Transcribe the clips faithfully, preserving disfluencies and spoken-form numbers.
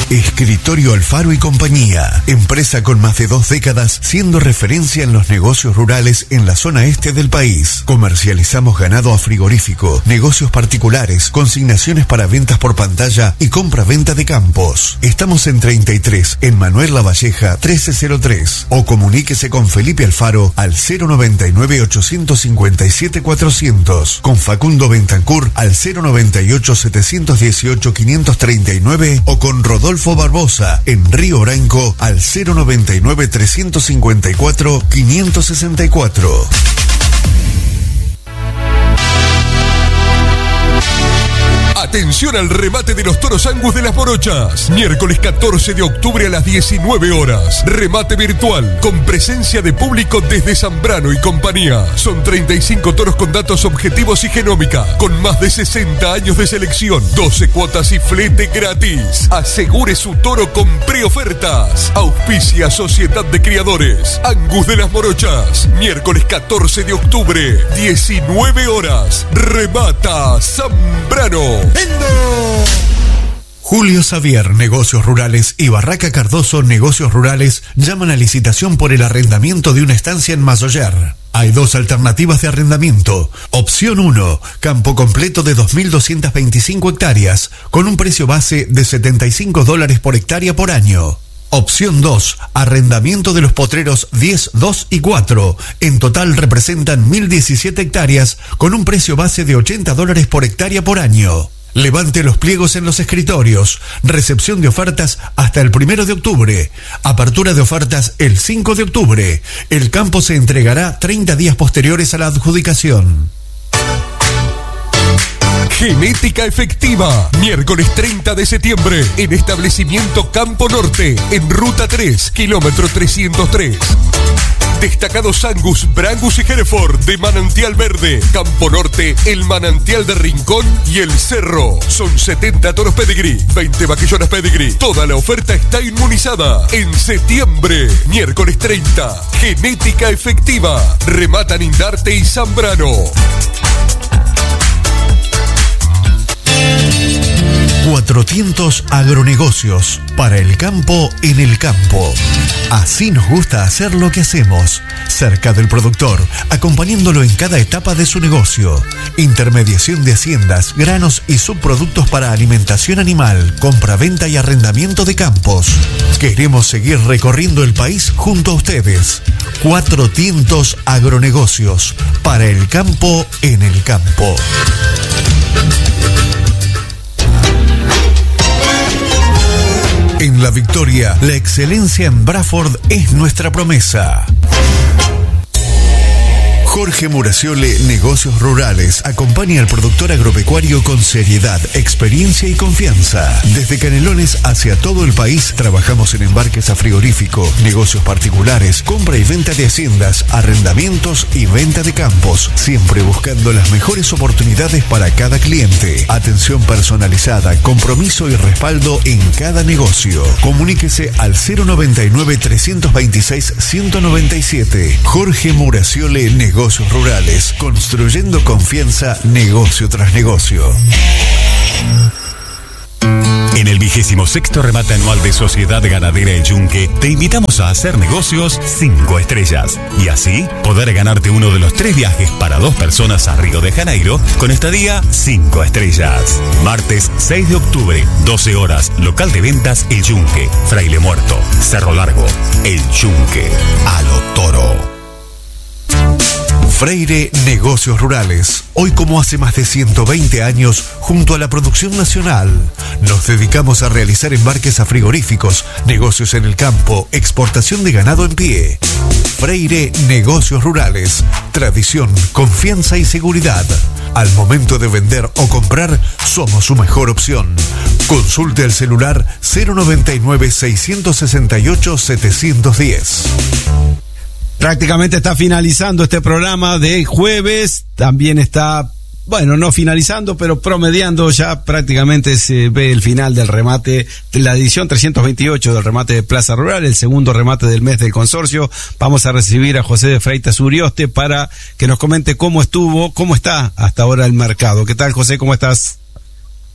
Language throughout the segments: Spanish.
Escritorio Alfaro y Compañía, empresa con más de dos décadas siendo referencia en los negocios rurales en la zona este del país. Comercializamos ganado a frigorífico, negocios particulares, consignaciones para ventas por pantalla y compra-venta de campos. Estamos en treinta y tres, en Manuel Lavalleja trece cero tres, o comuníquese con Felipe Alfaro al cero noventa y nueve, ochocientos cincuenta y siete, cuatrocientos, con Facundo Bentancur al cero noventa y ocho, setecientos dieciocho, quinientos treinta y nueve o con Rodolfo Barbosa en Río Branco al cero noventa y nueve, trescientos cincuenta y cuatro, quinientos sesenta y cuatro. Atención al remate de los toros Angus de las Morochas. Miércoles catorce de octubre a las diecinueve horas. Remate virtual con presencia de público desde Zambrano y compañía. Son treinta y cinco toros con datos objetivos y genómica, con más de sesenta años de selección, doce cuotas y flete gratis. Asegure su toro con preofertas. Auspicia Sociedad de Criadores Angus de las Morochas. Miércoles catorce de octubre, diecinueve horas. Remata Zambrano. Julio Xavier, Negocios Rurales, y Barraca Cardoso, Negocios Rurales, llaman a licitación por el arrendamiento de una estancia en Mazoyer. Hay dos alternativas de arrendamiento. Opción uno, campo completo de dos mil doscientas veinticinco hectáreas, con un precio base de setenta y cinco dólares por hectárea por año. Opción dos, arrendamiento de los potreros diez, dos y cuatro. En total representan mil diecisiete hectáreas, con un precio base de ochenta dólares por hectárea por año. Levante los pliegos en los escritorios. Recepción de ofertas hasta el primero de octubre. Apertura de ofertas el cinco de octubre. El campo se entregará treinta días posteriores a la adjudicación. Genética Efectiva, miércoles treinta de septiembre, en Establecimiento Campo Norte, en Ruta tres, kilómetro trescientos tres. Destacados Angus, Brangus y Hereford de Manantial Verde. Campo Norte, el Manantial de Rincón y el Cerro. Son setenta toros Pedigree, veinte vaquillonas Pedigree. Toda la oferta está inmunizada. En septiembre, miércoles treinta, Genética Efectiva. Rematan Indarte y Zambrano. Cuatrocientos Agronegocios, para el campo en el campo. Así nos gusta hacer lo que hacemos, cerca del productor, acompañándolo en cada etapa de su negocio. Intermediación de haciendas, granos y subproductos para alimentación animal, compra-venta y arrendamiento de campos. Queremos seguir recorriendo el país junto a ustedes. Cuatrocientos Agronegocios, para el campo en el campo. En La Victoria, la excelencia en Bradford es nuestra promesa. Jorge Muraciole, Negocios Rurales, acompaña al productor agropecuario con seriedad, experiencia y confianza. Desde Canelones hacia todo el país, trabajamos en embarques a frigorífico, negocios particulares, compra y venta de haciendas, arrendamientos y venta de campos, siempre buscando las mejores oportunidades para cada cliente. Atención personalizada, compromiso y respaldo en cada negocio. Comuníquese al cero noventa y nueve, trescientos veintiséis, ciento noventa y siete. Jorge Muraciole, Negocios Rurales, construyendo confianza negocio tras negocio. En el vigésimo sexto remate anual de Sociedad Ganadera El Yunque, te invitamos a hacer negocios cinco estrellas y así poder ganarte uno de los tres viajes para dos personas a Río de Janeiro con estadía cinco estrellas. Martes seis de octubre, doce horas, local de ventas El Yunque, Fraile Muerto, Cerro Largo. El Yunque, a lo toro. Freire Negocios Rurales, hoy como hace más de ciento veinte años, junto a la producción nacional. Nos dedicamos a realizar embarques a frigoríficos, negocios en el campo, exportación de ganado en pie. Freire Negocios Rurales, tradición, confianza y seguridad. Al momento de vender o comprar, somos su mejor opción. Consulte al celular cero noventa y nueve, seiscientos sesenta y ocho, setecientos diez. Prácticamente está finalizando este programa de jueves, también está, bueno, no finalizando, pero promediando ya prácticamente se ve el final del remate de la edición trescientos veintiocho del remate de Plaza Rural, el segundo remate del mes del consorcio. Vamos a recibir a José de Freitas Urioste para que nos comente cómo estuvo, cómo está hasta ahora el mercado. ¿Qué tal, José? ¿Cómo estás?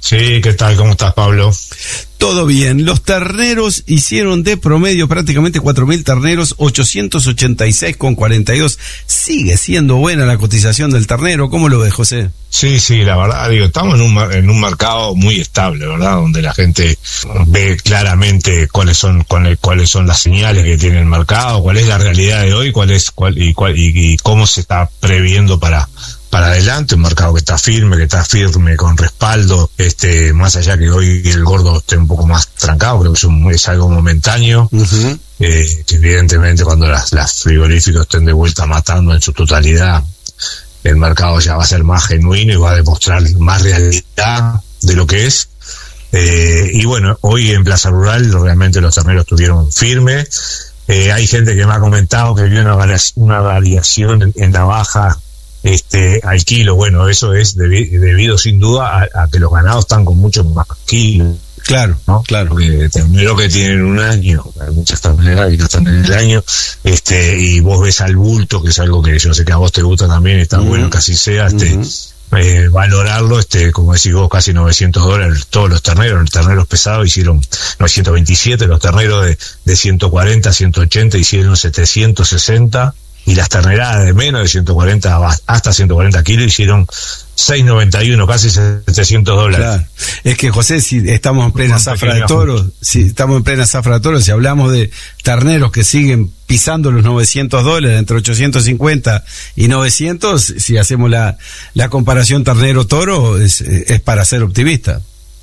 Sí, ¿qué tal? ¿Cómo estás, Pablo? Todo bien. Los terneros hicieron de promedio prácticamente cuatro mil terneros, ochocientos ochenta y seis con cuarenta y dos. Sigue siendo buena la cotización del ternero. ¿Cómo lo ves, José? Sí, sí, la verdad, digo, estamos en un, en un mercado muy estable, ¿verdad? Donde la gente ve claramente cuáles son cuáles, cuáles son las señales que tiene el mercado, cuál es la realidad de hoy, cuál es cuál y, cuál, y, y cómo se está previendo para para adelante, un mercado que está firme, que está firme, con respaldo, este, más allá que hoy el gordo esté un poco más trancado, creo que es, un, es algo momentáneo, uh-huh. eh, que evidentemente cuando las, las frigoríficos estén de vuelta matando en su totalidad, el mercado ya va a ser más genuino y va a demostrar más realidad de lo que es. Eh, y bueno, hoy en Plaza Rural realmente los terneros estuvieron firmes. Eh, hay gente que me ha comentado que vio una, variación, una variación en, en la baja este al kilo. Bueno, eso es debi- debido sin duda a, a que los ganados están con mucho más kilos. Claro, ¿no? Claro. Porque terneros que tienen un año, hay muchas terneras que no están en el año, este, y vos ves al bulto, que es algo que yo sé que a vos te gusta también, está uh-huh. bueno que así sea, este, uh-huh. eh, valorarlo, este, como decís vos, casi novecientos dólares todos los terneros, los terneros pesados hicieron novecientos veintisiete, los terneros de, de ciento cuarenta, ciento ochenta hicieron setecientos sesenta, y las terneradas de menos de ciento cuarenta hasta ciento cuarenta kilos hicieron seiscientos noventa y uno, casi setecientos dólares. Claro. Es que, José, si estamos en plena zafra de toros, si estamos en plena zafra de toros, si hablamos de terneros que siguen pisando los novecientos dólares, entre ochocientos cincuenta y novecientos, si hacemos la, la comparación ternero-toro, es, es para ser optimista.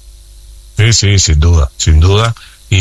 Sí, sí, sin duda, sin duda. Y,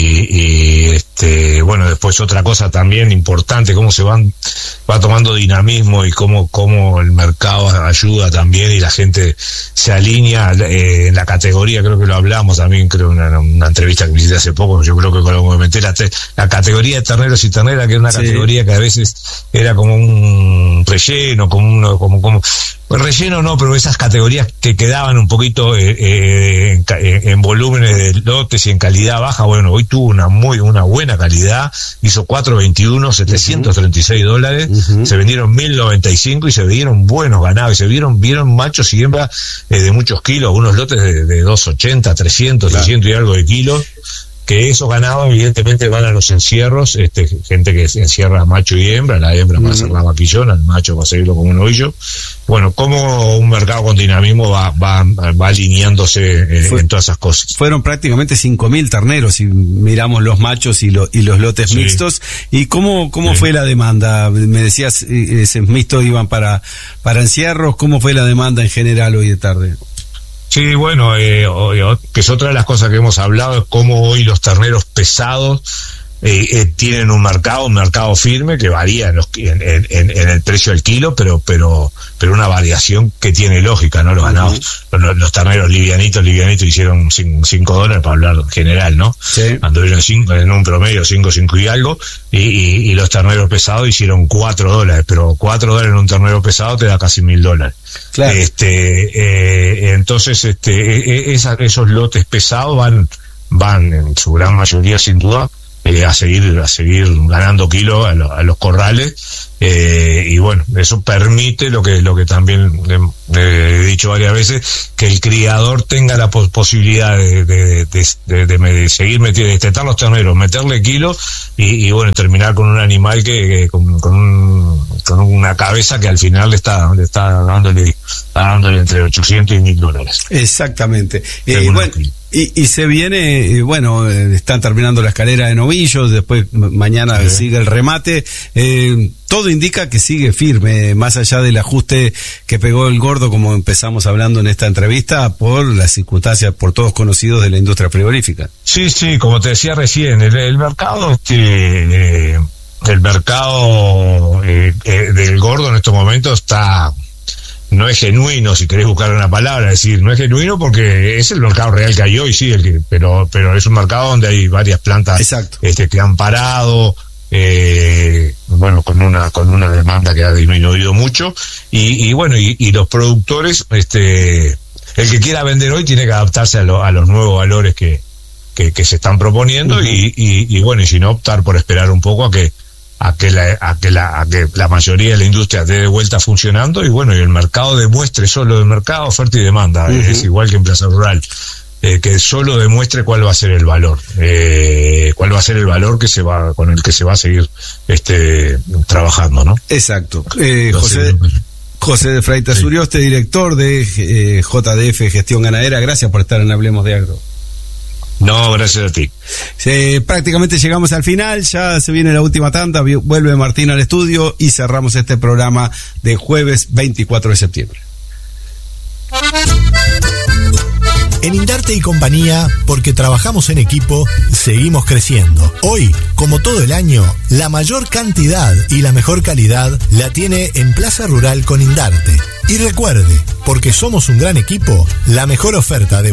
y este bueno, después otra cosa también importante, cómo se van va tomando dinamismo y cómo cómo el mercado ayuda también y la gente se alinea eh, en la categoría. Creo que lo hablamos también, creo en una, una entrevista que hice hace poco, yo creo que con lo que me metí la, la categoría de terneros y terneras, que es una sí. categoría que a veces era como un relleno, como uno como como relleno no, pero esas categorías que quedaban un poquito eh, eh, en, en volúmenes de lotes y en calidad baja. Bueno, hoy tuvo una muy una buena calidad, hizo cuatrocientos veintiuno, setecientos treinta y seis uh-huh. dólares, uh-huh. se vendieron mil noventa y cinco y se vendieron buenos ganados, y se vieron vieron machos y hembras eh, de muchos kilos, unos lotes de, de doscientos ochenta, trescientos, claro. trescientos y algo de kilos, que esos ganados evidentemente van a los encierros, este gente que encierra macho y hembra, la hembra va a ser la vaquillona, el macho va a seguirlo como un ovillo. Bueno, como un mercado con dinamismo va va, va alineándose eh, Fue, en todas esas cosas. Fueron prácticamente cinco mil terneros si miramos los machos y, lo, y los lotes sí. mixtos. ¿Y cómo cómo sí. fue la demanda? Me decías, esos mixtos iban para, para encierros, ¿cómo fue la demanda en general hoy de tarde? Sí, bueno, eh, que es otra de las cosas que hemos hablado, es cómo hoy los terneros pesados eh, eh, tienen un mercado, un mercado firme que varía en, los, en, en, en el precio del kilo, pero pero pero una variación que tiene lógica, ¿no? Los ganados, uh-huh. los, los terneros livianitos, livianitos hicieron cinco dólares para hablar en general, ¿no? Sí. Anduvieron cinco, en un promedio cinco, cinco y algo, y, y, y los terneros pesados hicieron cuatro dólares, pero cuatro dólares en un ternero pesado te da casi mil dólares. Claro. Este, eh, entonces, este, esa, esos lotes pesados van, van en su gran mayoría, sin duda, eh, a seguir, a seguir ganando kilos a, lo, a los corrales, eh, y bueno, eso permite lo que, lo que también eh, eh, he dicho varias veces, que el criador tenga la pos- posibilidad de, de, de, de, de, de seguir metiendo, de destetar los terneros, meterle kilos y, y bueno, terminar con un animal que, que con, con un con una cabeza que al final le está, le está dándole, está dándole entre ochocientos y mil dólares. Exactamente. Eh, bueno, y, y se viene, eh, bueno, eh, están terminando la escalera de novillos, después m- mañana sí. sigue el remate. Eh, todo indica que sigue firme, más allá del ajuste que pegó el gordo, como empezamos hablando en esta entrevista, por las circunstancias, por todos conocidos de la industria frigorífica. Sí, sí, como te decía recién, el, el mercado, este, eh, el mercado eh, eh, del gordo en estos momentos está, no es genuino, si querés buscar una palabra, es decir, no es genuino porque es el mercado real que hay hoy, sí, el que, pero pero es un mercado donde hay varias plantas Exacto. este que han parado, eh, bueno, con una con una demanda que ha disminuido mucho, y, y bueno, y, y los productores, este el que quiera vender hoy tiene que adaptarse a, lo, a los nuevos valores que, que, que se están proponiendo, uh-huh. y, y, y bueno, y si no, optar por esperar un poco a que a que la, a que la, a que la mayoría de la industria esté de vuelta funcionando y bueno, y el mercado demuestre solo del mercado, oferta y demanda, uh-huh. es igual que en Plaza Rural. Eh, que solo demuestre cuál va a ser el valor, eh, cuál va a ser el valor que se va, con el que se va a seguir este trabajando, ¿no? Exacto. Eh, José, José de Freitas sí. Urioste, director de eh, J D F Gestión Ganadera, gracias por estar en Hablemos de Agro. No, gracias a ti. Eh, prácticamente llegamos al final, ya se viene la última tanda, vuelve Martín al estudio y cerramos este programa de jueves veinticuatro de septiembre. En Indarte y Compañía, porque trabajamos en equipo, seguimos creciendo. Hoy, como todo el año, la mayor cantidad y la mejor calidad la tiene en Plaza Rural con Indarte. Y recuerde, porque somos un gran equipo, la mejor oferta de